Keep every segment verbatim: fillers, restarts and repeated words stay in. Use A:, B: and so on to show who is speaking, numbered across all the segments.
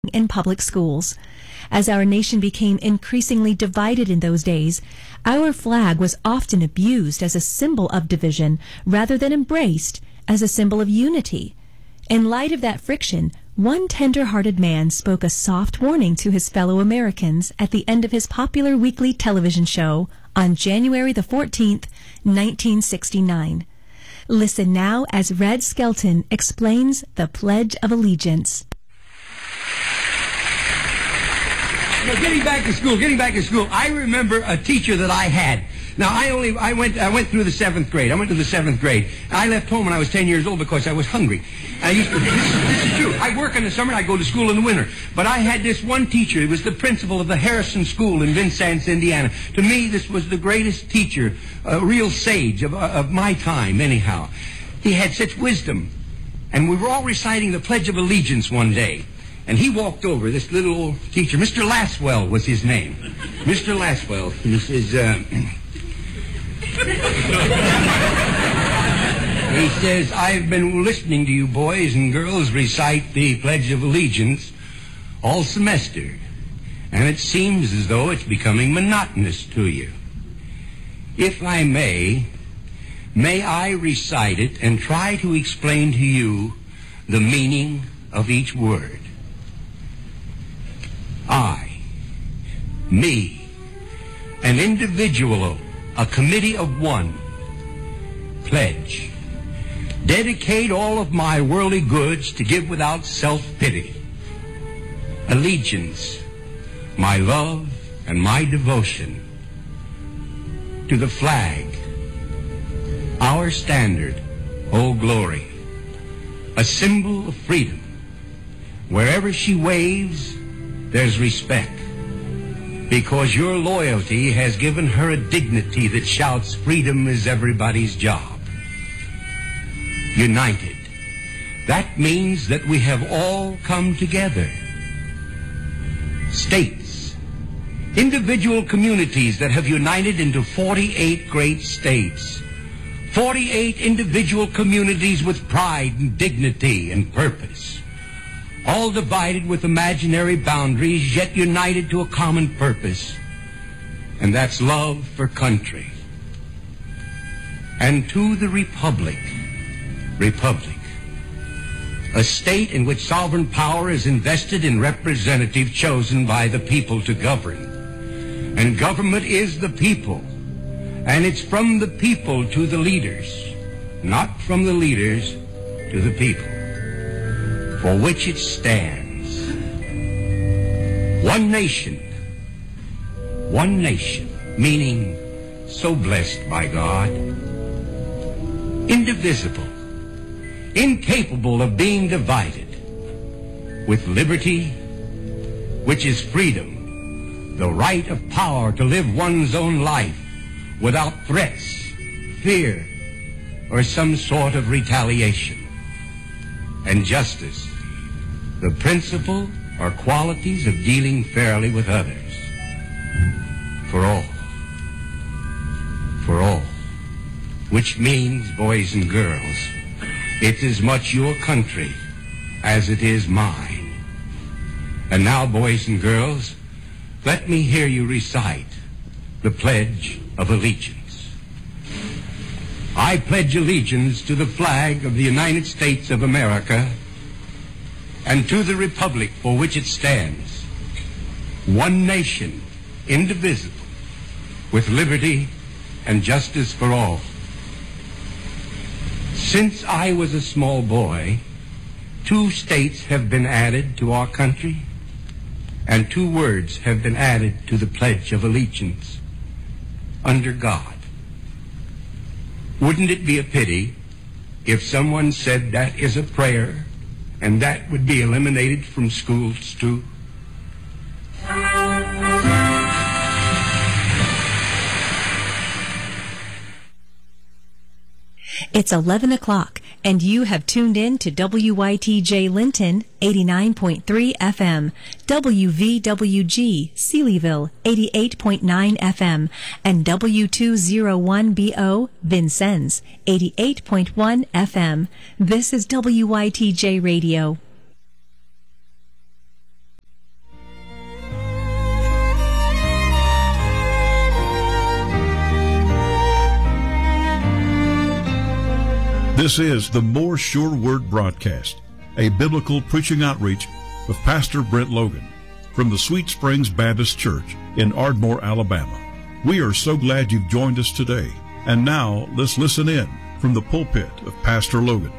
A: in public schools. As our nation became increasingly divided in those days, our flag was often abused as a symbol of division rather than embraced as a symbol of unity. In light of that friction, one tender-hearted man spoke a soft warning to his fellow Americans at the end of his popular weekly television show on January the fourteenth, nineteen sixty-nine. Listen now as Red Skelton explains the Pledge of Allegiance.
B: Now, getting back to school, getting back to school, I remember a teacher that I had. Now, I only, I went, I went through the seventh grade. I went to the seventh grade. I left home when I was ten years old because I was hungry. I used to, this, is, this is true. I work in the summer and I go to school in the winter. But I had this one teacher. He was the principal of the Harrison School in Vincennes, Indiana. To me, this was the greatest teacher, a real sage of, of my time, anyhow. He had such wisdom. And we were all reciting the Pledge of Allegiance one day. And he walked over, this little old teacher. Mister Laswell was his name. Mister Laswell. He says, uh, he says, I've been listening to you boys and girls recite the Pledge of Allegiance all semester. And it seems as though it's becoming monotonous to you. If I may, may I recite it and try to explain to you the meaning of each word. I, me, an individual, a committee of one, pledge, dedicate all of my worldly goods to give without self-pity, allegiance, my love and my devotion to the flag, our standard, Old Glory, a symbol of freedom. Wherever she waves, there's respect, because your loyalty has given her a dignity that shouts freedom is everybody's job. United. That means that we have all come together. States. Individual communities that have united into forty-eight great states. forty-eight individual communities with pride and dignity and purpose. All divided with imaginary boundaries, yet united to a common purpose, and that's love for country. And to the Republic, Republic, a state in which sovereign power is invested in representatives chosen by the people to govern. And government is the people, and it's from the people to the leaders, not from the leaders to the people, for which it stands. One nation, one nation, meaning so blessed by God, indivisible, incapable of being divided, with liberty, which is freedom, the right of power to live one's own life without threats, fear, or some sort of retaliation, and justice, the principle or qualities of dealing fairly with others. For all. For all. Which means, boys and girls, it's as much your country as it is mine. And now, boys and girls, let me hear you recite the Pledge of Allegiance. I pledge allegiance to the flag of the United States of America and to the republic for which it stands, one nation, indivisible, with liberty and justice for all. Since I was a small boy, two states have been added to our country, and two words have been added to the Pledge of Allegiance, under God. Wouldn't it be a pity if someone said that is a prayer and that would be eliminated from schools too?
A: It's eleven o'clock, and you have tuned in to W Y T J Linton, eighty-nine point three F M, W V W G Sealyville, eighty-eight point nine F M, and W two oh one B O Vincennes, eighty-eight point one F M. This is W Y T J Radio.
C: This is the More Sure Word broadcast, a biblical preaching outreach with Pastor Brent Logan from the Sweet Springs Baptist Church in Ardmore, Alabama. We are so glad you've joined us today. And now let's listen in from the pulpit of Pastor Logan.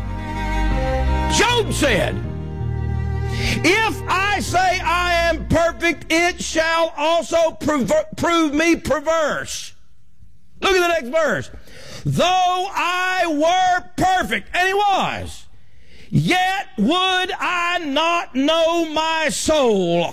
D: Job said, if I say I am perfect, it shall also perver- prove me perverse. Look at the next verse. Though I were perfect, and he was, yet would I not know my soul.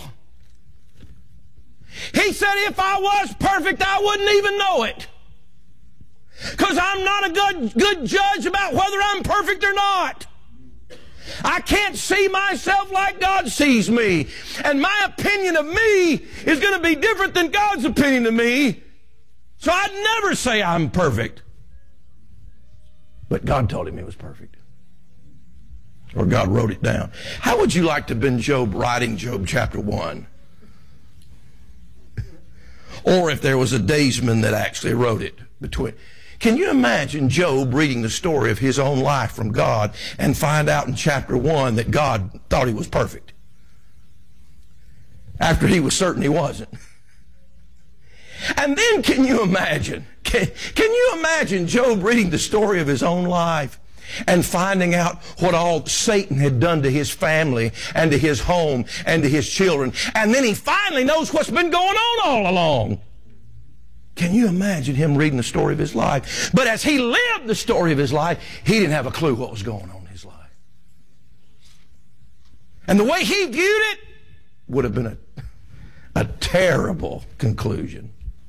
D: He said if I was perfect, I wouldn't even know it. Because I'm not a good, good judge about whether I'm perfect or not. I can't see myself like God sees me. And my opinion of me is going to be different than God's opinion of me. So I'd never say I'm perfect. But God told him he was perfect. Or God wrote it down. How would you like to have been Job writing Job chapter one? Or if there was a daysman that actually wrote it between. Can you imagine Job reading the story of his own life from God and find out in chapter one that God thought he was perfect? After he was certain he wasn't. And then can you imagine, can, can you imagine Job reading the story of his own life and finding out what all Satan had done to his family and to his home and to his children, and then he finally knows what's been going on all along? Can you imagine him reading the story of his life? But as he lived the story of his life, he didn't have a clue what was going on in his life. And the way he viewed it would have been a, a terrible conclusion.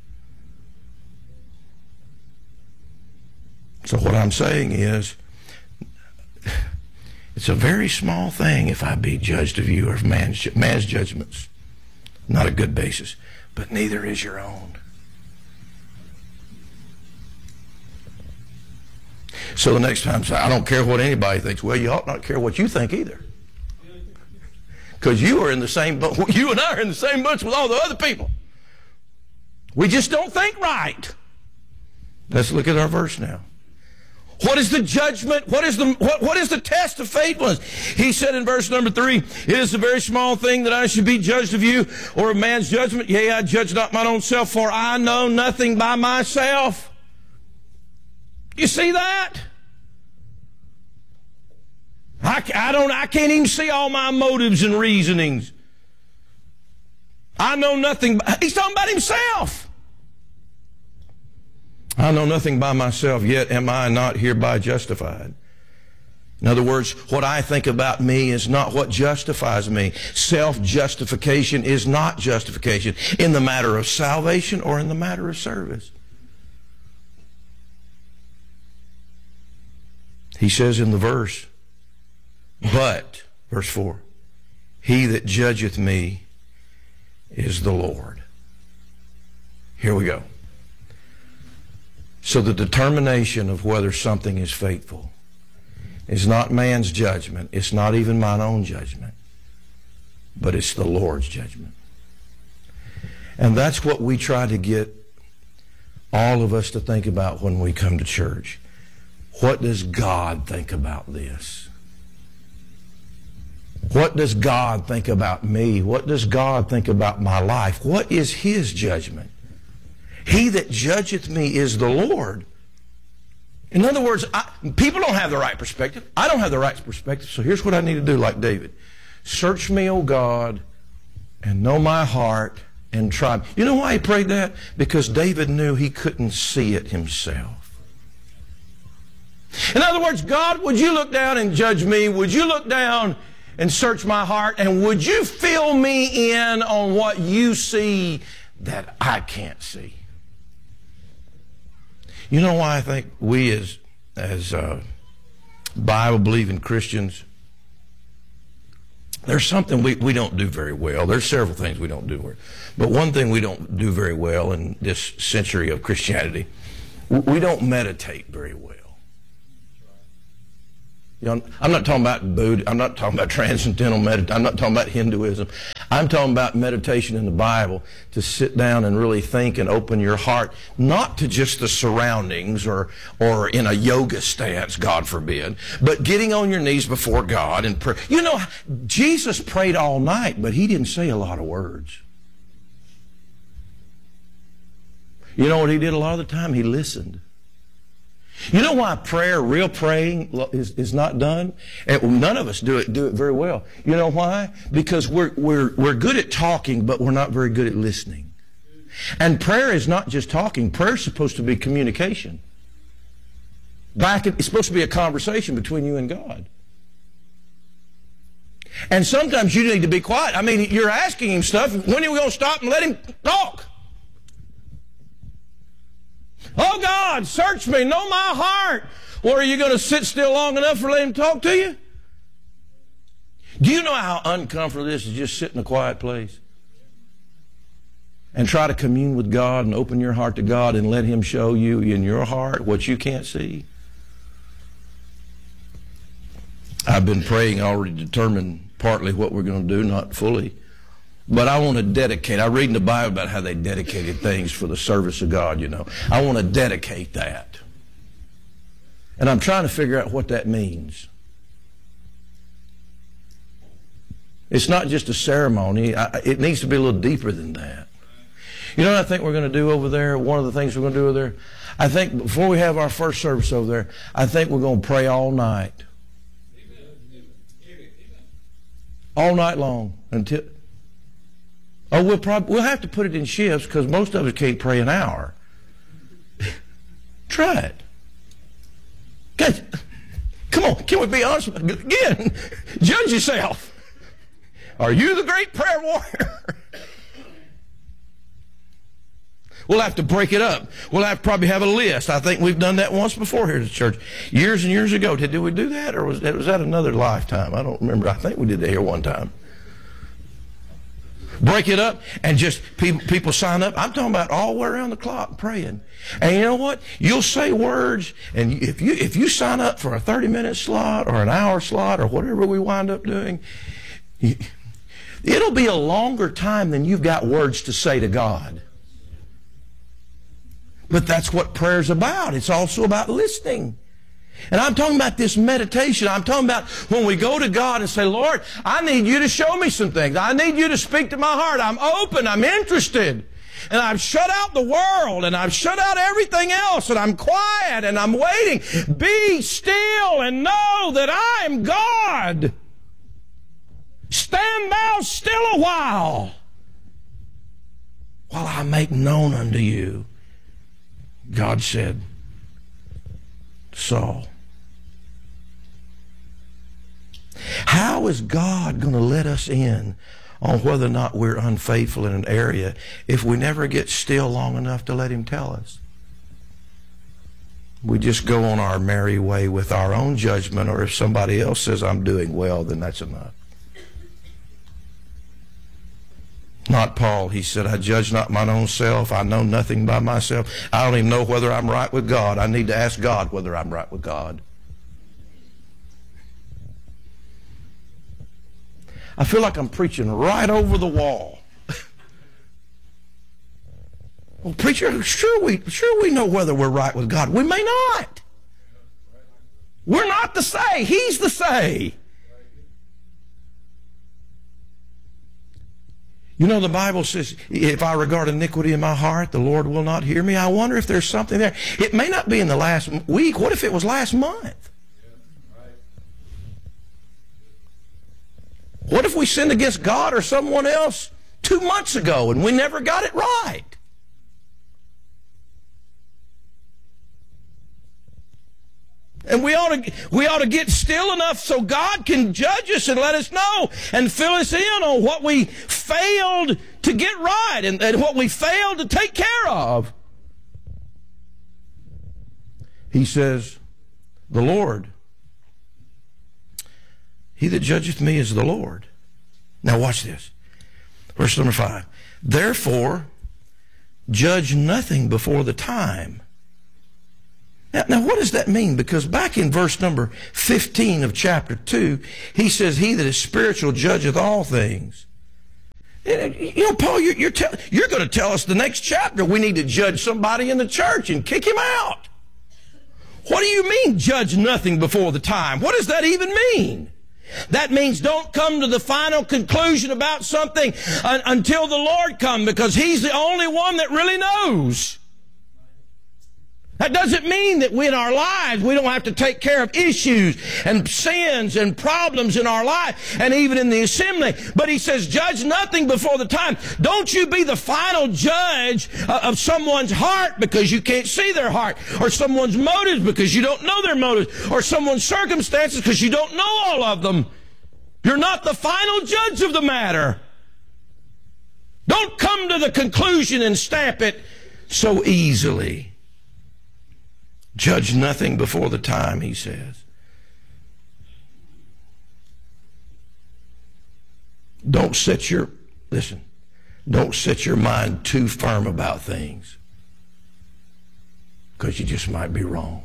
D: So what I'm saying is, it's a very small thing if I be judged of you or of man's, man's judgments. Not a good basis, but neither is your own. So the next time, I don't care what anybody thinks. Well, you ought not care what you think either. Because you are in the same boat. You and I are in the same bunch with all the other people. We just don't think right. Let's look at our verse now. What is the judgment? What is the what, what is the test of faithfulness? He said in verse number three, it is a very small thing that I should be judged of you or of man's judgment. Yea, I judge not mine own self, for I know nothing by myself. You see that? I, I don't. I can't even see all my motives and reasonings. I know nothing. He's talking about himself. I know nothing by myself, yet am I not hereby justified. In other words, what I think about me is not what justifies me. Self-justification is not justification in the matter of salvation or in the matter of service. He says in the verse, but, verse four, he that judgeth me is the Lord. Here we go. So the determination of whether something is faithful is not man's judgment. It's not even mine own judgment. But it's the Lord's judgment. And that's what we try to get all of us to think about when we come to church. What does God think about this? What does God think about me? What does God think about my life? What is His judgment? He that judgeth me is the Lord. In other words, I, people don't have the right perspective. I don't have the right perspective. So here's what I need to do like David. Search me, O God, and know my heart, and try me. You know why he prayed that? Because David knew he couldn't see it himself. In other words, God, would you look down and judge me? Would you look down and search my heart? And would you fill me in on what you see that I can't see? You know why I think we as, as uh, Bible-believing Christians, there's something we, we don't do very well. There's several things we don't do well. But one thing we don't do very well in this century of Christianity, we don't meditate very well. You know, I'm not talking about Buddha. I'm not talking about transcendental meditation. I'm not talking about Hinduism. I'm talking about meditation in the Bible, to sit down and really think and open your heart, not to just the surroundings or or in a yoga stance, God forbid, but getting on your knees before God and pray. You know, Jesus prayed all night, but he didn't say a lot of words. You know what he did a lot of the time? He listened. You know why prayer, real praying, is, is not done? And none of us do it do it very well. You know why? Because we're we're we're good at talking, but we're not very good at listening. And prayer is not just talking. Prayer is supposed to be communication. Back, it's supposed to be a conversation between you and God. And sometimes you need to be quiet. I mean, you're asking him stuff. When are we going to stop and let him talk? Oh, God, search me, know my heart. Or are you going to sit still long enough for let him talk to you? Do you know how uncomfortable it is to just sit in a quiet place and try to commune with God and open your heart to God and let him show you in your heart what you can't see? I've been praying, already determined partly what we're going to do, not fully. But I want to dedicate. I read in the Bible about how they dedicated things for the service of God, you know. I want to dedicate that. And I'm trying to figure out what that means. It's not just a ceremony. I, it needs to be a little deeper than that. You know what I think we're going to do over there? One of the things we're going to do over there? I think before we have our first service over there, I think we're going to pray all night. All night long until... Oh, we'll probably we'll have to put it in shifts because most of us can't pray an hour. Try it. Guys, come on, can we be honest? Again, judge yourself. Are you the great prayer warrior? We'll have to break it up. We'll have to probably have a list. I think we've done that once before here at the church. Years and years ago. Did, did we do that? Or was that, was that another lifetime? I don't remember. I think we did that here one time. Break it up and just people, people sign up. I'm talking about all the way around the clock praying. And you know what? You'll say words, and if you if you sign up for a thirty minute slot or an hour slot or whatever we wind up doing, it'll be a longer time than you've got words to say to God. But that's what prayer's about. It's also about listening. And I'm talking about this meditation. I'm talking about when we go to God and say, Lord, I need you to show me some things. I need you to speak to my heart. I'm open. I'm interested. And I've shut out the world and I've shut out everything else and I'm quiet and I'm waiting. Be still and know that I am God. Stand thou still a while while I make known unto you. God said, Saul. How is God going to let us in on whether or not we're unfaithful in an area if we never get still long enough to let him tell us? We just go on our merry way with our own judgment, or if somebody else says I'm doing well, then that's enough. Not Paul. He said, I judge not mine own self. I know nothing by myself. I don't even know whether I'm right with God. I need to ask God whether I'm right with God. I feel like I'm preaching right over the wall. Well, preacher, sure we, sure we know whether we're right with God. We may not. We're not the say. He's the say. You know, the Bible says, if I regard iniquity in my heart, the Lord will not hear me. I wonder if there's something there. It may not be in the last week. What if it was last month? What if we sinned against God or someone else two months ago and we never got it right? And we ought to we ought to get still enough so God can judge us and let us know and fill us in on what we failed to get right and, and what we failed to take care of. He says, the Lord, he that judgeth me is the Lord. Now watch this. Verse number five. Therefore, judge nothing before the time. Now, now, what does that mean? Because back in verse number fifteen of chapter two, he says, he that is spiritual judgeth all things. You know, Paul, you're, you're, tell, you're going to tell us the next chapter we need to judge somebody in the church and kick him out. What do you mean, judge nothing before the time? What does that even mean? That means don't come to the final conclusion about something un- until the Lord comes, because He's the only one that really knows. That doesn't mean that we in our lives, we don't have to take care of issues and sins and problems in our life and even in the assembly. But he says, judge nothing before the time. Don't you be the final judge of someone's heart because you can't see their heart, or someone's motives because you don't know their motives, or someone's circumstances because you don't know all of them. You're not the final judge of the matter. Don't come to the conclusion and stamp it so easily. Judge nothing before the time, he says. Don't set your, listen, don't set your mind too firm about things, because you just might be wrong.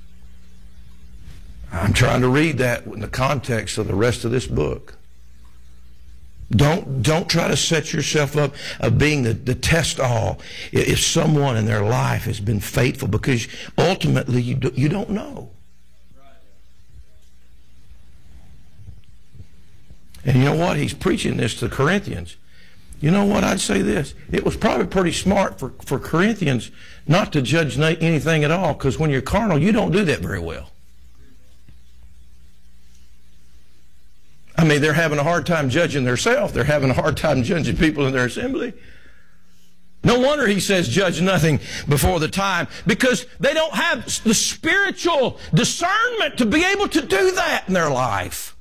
D: I'm trying to read that in the context of the rest of this book. Don't, don't try to set yourself up of being the, the test-all if someone in their life has been faithful, because ultimately you, do, you don't know. And you know what? He's preaching this to the Corinthians. You know what? I'd say this. It was probably pretty smart for, for Corinthians not to judge anything at all, because when you're carnal, you don't do that very well. I mean, they're having a hard time judging themselves. They're having a hard time judging people in their assembly. No wonder he says, judge nothing before the time, because they don't have the spiritual discernment to be able to do that in their life.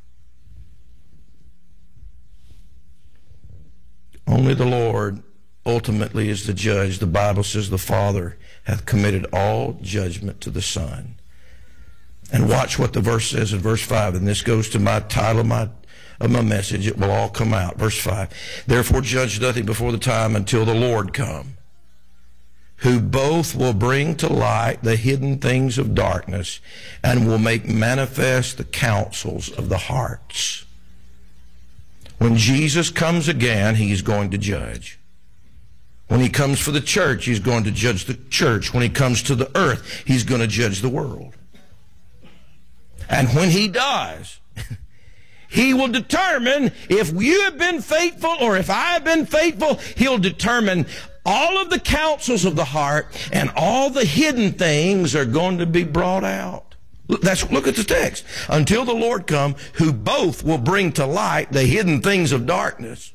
D: Only the Lord ultimately is the judge. The Bible says the Father hath committed all judgment to the Son. And watch what the verse says in verse five, and this goes to my title of my of my message. It will all come out. Verse five. Therefore judge nothing before the time until the Lord come, who both will bring to light the hidden things of darkness and will make manifest the counsels of the hearts. When Jesus comes again, He's going to judge. When He comes for the church, He's going to judge the church. When He comes to the earth, He's going to judge the world. And when He does, He will determine if you have been faithful or if I have been faithful. He'll determine all of the counsels of the heart, and all the hidden things are going to be brought out. That's, look at the text. Until the Lord come, who both will bring to light the hidden things of darkness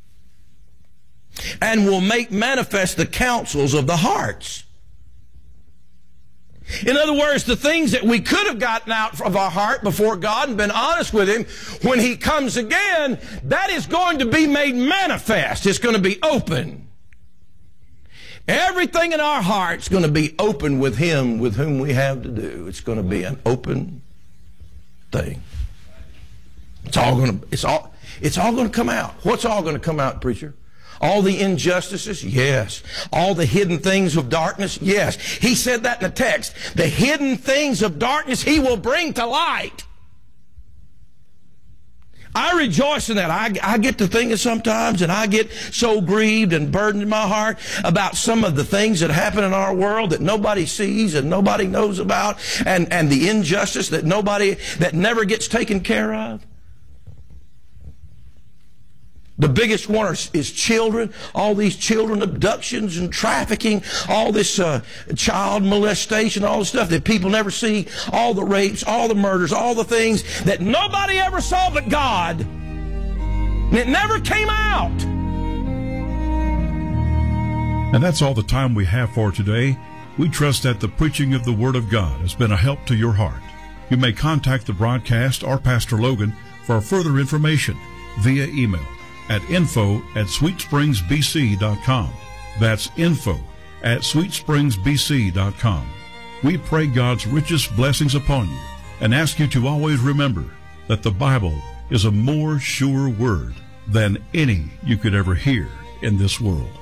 D: and will make manifest the counsels of the hearts. In other words, the things that we could have gotten out of our heart before God and been honest with Him, when He comes again, that is going to be made manifest. It's going to be open. Everything in our heart is going to be open with Him with whom we have to do. It's going to be an open thing. It's all going to, it's all, it's all going to come out. What's all going to come out, preacher? All the injustices? Yes. All the hidden things of darkness? Yes. He said that in the text. The hidden things of darkness He will bring to light. I rejoice in that. I, I get to thinking sometimes, and I get so grieved and burdened in my heart about some of the things that happen in our world that nobody sees and nobody knows about, and, and the injustice that nobody, that never gets taken care of. The biggest one is children, all these children abductions and trafficking, all this uh, child molestation, all the stuff that people never see, all the rapes, all the murders, all the things that nobody ever saw but God. And it never came out.
C: And that's all the time we have for today. We trust that the preaching of the Word of God has been a help to your heart. You may contact the broadcast or Pastor Logan for further information via email at info at sweet springs b c dot com. That's info at sweet springs b c dot com. We pray God's richest blessings upon you and ask you to always remember that the Bible is a more sure word than any you could ever hear in this world.